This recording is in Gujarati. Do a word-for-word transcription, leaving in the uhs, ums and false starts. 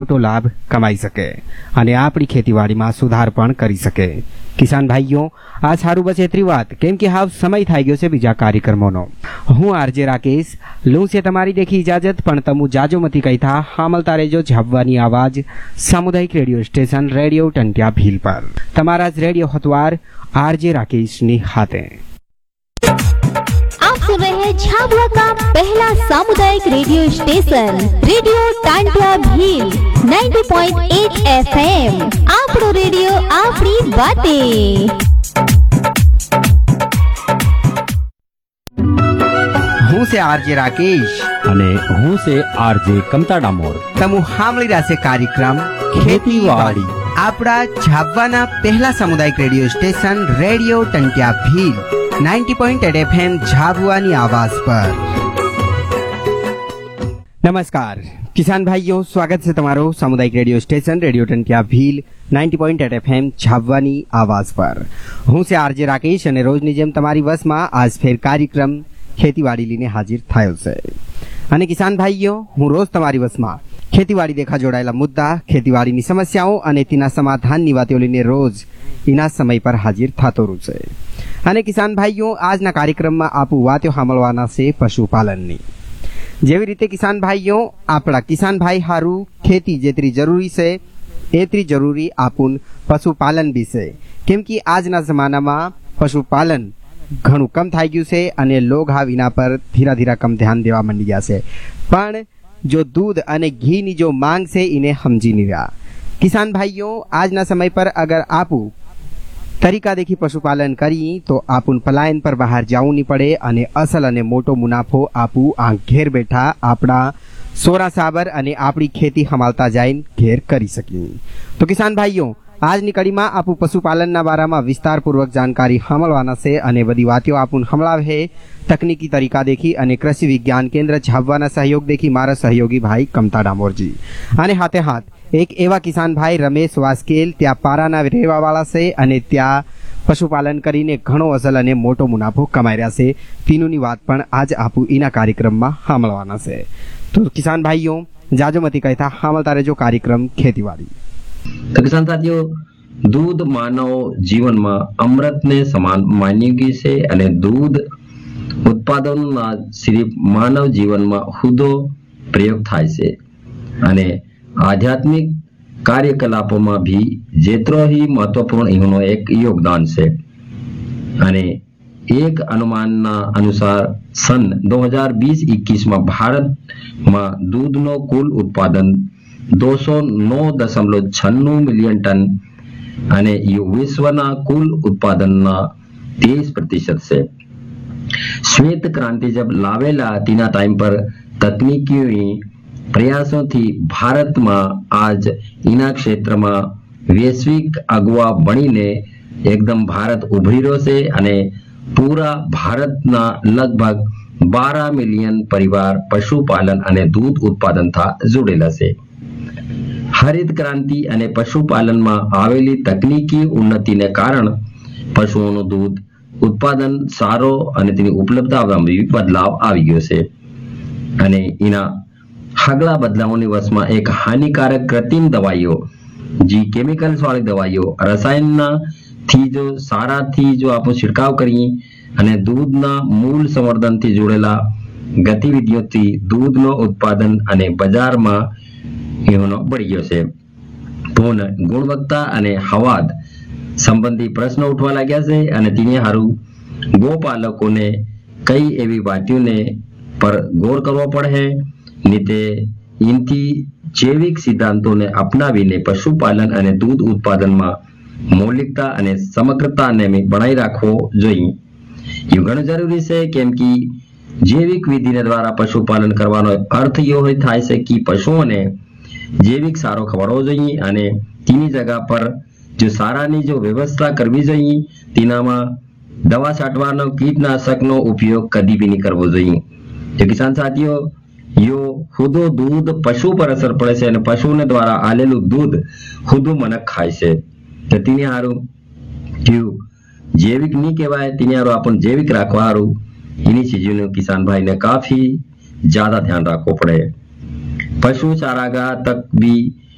મોટો લાભ કમાઈ શકે અને આપણી ખેતીવાડીમાં સુધાર પણ કરી શકે। કિસાન ભાઈઓ, આ સારું બસ એટલી વાત, કેમ કે હાવ સમય થઈ ગયો છે બીજા કાર્યક્રમોનો। હું આરજે રાકેશ લઉં છે તમારી દેખી ઇજાજત, પણ તમુ જાજો મતી કહીતા હામલતા રહેજો ઝાબવાની આવાજ સામુદાયિક રેડિયો સ્ટેશન રેડિયો ટંટિયા ભીલ પર। તમારા જ રેડિયો હથવાર आरजे राकेश ने हाथे। आप सुन रहे हैं झाबुआ का पहला सामुदायिक radio station radio Tantia Bhil नब्बे पॉइंट आठ एफएम। आपरो रेडियो आपरी बातें। हूँ से आरजे राकेश અને હું છે આરજે કમતા ડામોર। તમુ હામળી રાસે કાર્યક્રમ ખેતીવાડી આપણા ઝાબવાના પહેલા સામુદાયિક radio station radio ટંટિયા Bhil નબ્બે point આઠ એફએમ ઝાબુઆની આવાજ પર। નમસ્કાર કિસાન ભાઈઓ, સ્વાગત છે તમારો સામુદાયિક radio station radio ટંટિયા Bhil નબ્બે point આઠ એફએમ ઝાબવાની આવાજ પર। હું છે આરજે રાકેશ અને રોજની જેમ તમારી વસમાં આજ ફેર કાર્યક્રમ ખેતીવાડી લઈને હાજર થયો છે। અને કિસાન ભાઈઓ, હું રોજ તમારી વસમાં ખેતીવાડી દેખા જોડાયેલા મુદ્દા, ખેતીવાડીની સમસ્યાઓ અને તેના સમાધાનની વાતો લઈને રોજ એના સમય પર હાજર થતો રહું છે। અને કિસાન ભાઈઓ, આજના કાર્યક્રમમાં આપું વાતો સાંભળવાના છે પશુપાલનની। જેવી રીતે કિસાન ભાઈઓ, આપણા કિસાન ભાઈ હારું ખેતી જેટલી જરૂરી છે એટલી જરૂરી આપું પશુપાલન બી છે, કેમ કે આજના જમાનામાં પશુપાલન ઘણું કમ થઈ ગયું છે અને લોગ હાવ એના પર ધીરા ધીરા કમ ધ્યાન દેવા માંડી ગયા છે। પણ जो दूध અને ઘીની जो માંગ છે એને સમજી નહીં રહ્યા। કિસાન ભાઈઓ, આજના સમય પર અગર આપું તરીકા દેખી પશુપાલન કરી તો આપું પલાયન પર બહાર જવું નહીં પડે અને અસલ અને મોટો મુનાફો આપું આ ઘેર બેઠા આપણા સોરા સાબર અને આપણી ખેતી સંભાળતા જઈને ઘેર કરી શકીએ। તો કિસાન ભાઈઓ, આજની કડીમાં આપું પશુપાલનના બારામાં વિસ્તારપૂર્વક જાણકારી સાંભળવાના છે અને બધી વાતો આપું સંભળાવે તકનીકી તરીકા દેખી અને કૃષિ વિજ્ઞાન કેન્દ્ર ઝાબવાના સહયોગ દેખી મારા સહયોગી ભાઈ કમતા ડામોરજી અને હાથે હાથ એક એવા કિસાન ભાઈ રમેશ વાસ્કેલ ત્યાં પારાના રહેવાવાળા છે અને ત્યાં પશુપાલન કરીને ઘણો અસલ અને મોટો મુનાફો કમાઈ રહ્યા છે। તેનુંની વાત પણ આજ આપું એના કાર્યક્રમમાં સાંભળવાના છે। તો કિસાન ભાઈઓ, જાજો મતી કહેતા સાંભળતા રહેજો કાર્યક્રમ ખેતીવાડી। તો કિસાન સાથીઓ, દૂધ માનવ જીવનમાં અમૃતને સમાન માન્યું ગયું છે અને દૂધ ઉત્પાદનના સિર્ફ માનવ જીવનમાં હુદો પ્રયોગ થાય છે અને આધ્યાત્મિક કાર્યકલાપોમાં ભી જેટલો ही महत्वपूर्ण એનું એક યોગદાન છે। અને એક અનુમાનના અનુસાર સન दो हज़ार बीस इक्कीस માં ભારતમાં દૂધનો કુલ ઉત્પાદન दो सौ नौ दशमलव छन्नू मिलियन टन અને વિશ્વના કુલ ઉત્પાદનના तेईस प्रतिशत છે। श्वेत क्रांति जब लावेला तीना टाइम पर तकनीकी प्रयासों थी भारत में आज इना क्षेत्र में वैश्विक अगवा बनीने एकदम भारत उभरी રહ્યો છે અને પૂરા ભારતના લગભગ बारह મિલિયન પરિવાર પશુપાલન અને દૂધ ઉત્પાદન થા જોડેલા છે। હરિત ક્રાંતિ અને પશુપાલનમાં આવેલી તકનીકી ઉન્નતિને કારણે પશુઓનું દૂધ ઉત્પાદન સારો અને તેની ઉપલબ્ધતામાં બદલાવ આવી ગયો છે અને એના હગલા બદલાવોની વસમાં એક હાનિકારક કૃત્રિમ દવાઈઓ જે કેમિકલ્સ વાળી દવાઈઓ રસાયણના થી જો સારાથી જો આપણે છિડકાવ કરીએ અને દૂધના મૂળ સંવર્ધનથી જોડેલા ગતિવિધિઓથી દૂધનો ઉત્પાદન અને બજારમાં એનો બળી ગયો છે। પણ ગુણવત્તા અને હવાદ સંબંધી પ્રશ્નો ઉઠવા લાગ્યા છે અને તેને હારું ગોપાલકોને કઈ એવી વાતોને પર ગૌર કરવો પડે નીતે ઇનથી જૈવિક સિદ્ધાંતોને અપનાવીને પશુપાલન અને દૂધ ઉત્પાદનમાં મૌલિકતા અને સમગ્રતાને બનાવી રાખવો જોઈએ। એ ઘણું જરૂરી છે કેમ કે જૈવિક વિધિને દ્વારા પશુપાલન કરવાનો અર્થ એવો થાય છે કે પશુઓને જૈવિક સારો ખવડાવવો જોઈએ અને તેની જગ્યા પર जो सारानी जो व्यवस्था करवी જોઈએ તેનામાં દવા છાંટવાનો કીટનાશકનો ઉપયોગ કદી भी नहीं કરવો જોઈએ। તો કિસાન સાથીઓ, યો ખુદો દૂધ પશુ પર અસર પડે છે અને પશુને દ્વારા આલેલું દૂધ ખુદો મનક ખાય છે। તો તેને હારું ક્યું જૈવિક નહીં કહેવાય, તેને હારું આપણ જૈવિક રાખવા હારું એની ચીજોનું કિસાન ભાઈને કાફી જ્યાદા ધ્યાન રાખવો પડે। પશુ ચારાગાહ તક भी